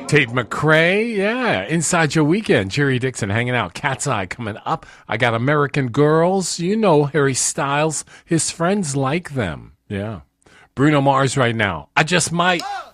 Tate McRae, yeah. Inside Your Weekend. Jerry Dixon hanging out. Cat's Eye coming up. I got American Girls. You know Harry Styles. His friends like them. Yeah. Bruno Mars right now. I just might.